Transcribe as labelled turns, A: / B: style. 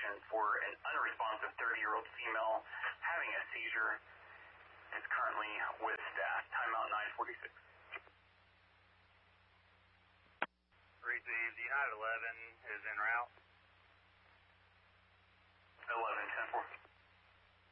A: location for an unresponsive 30-year-old female having a seizure. It's currently with staff. Timeout 946.
B: Received. United 11 is en route.
A: 11, 10-4.